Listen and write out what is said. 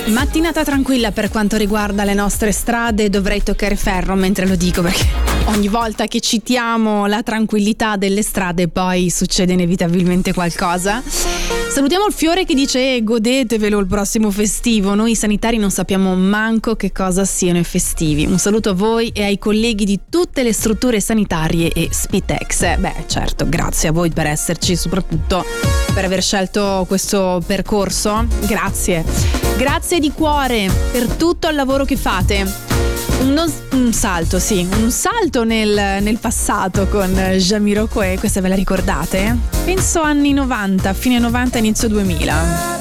Mattinata tranquilla per quanto riguarda le nostre strade, dovrei toccare ferro mentre lo dico perché ogni volta che citiamo la tranquillità delle strade poi succede inevitabilmente qualcosa. Salutiamo il Fiore che dice godetevelo il prossimo festivo, noi sanitari non sappiamo manco che cosa siano i festivi. Un saluto a voi e ai colleghi di tutte le strutture sanitarie e Spitex. Beh certo, grazie a voi per esserci, soprattutto per aver scelto questo percorso. Grazie di cuore per tutto il lavoro che fate. Un salto nel passato con Jamiroquai, questa ve la ricordate? Penso anni 90, fine 90, inizio 2000.